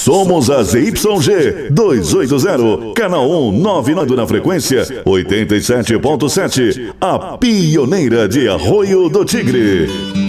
Somos a ZYG 280, canal 199 na frequência 87.7, a pioneira de Arroio do Tigre.